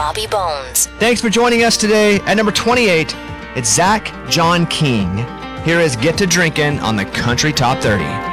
Bobby Bones. Thanks for joining us today. At number 28, it's Zach John King. Here is Get to Drinkin' on the Country Top 30.